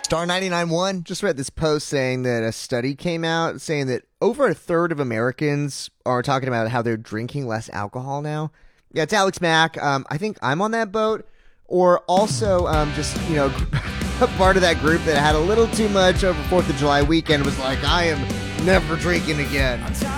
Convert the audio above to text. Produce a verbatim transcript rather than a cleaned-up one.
Star ninety-nine one just read this post saying that a study came out saying that over a third of Americans are talking about how they're drinking less alcohol now. Yeah, it's Alex Mack. Um, I think I'm on that boat. Or also um, just, you know, a part of that group that had a little too much over fourth of July weekend was like, I am never drinking again.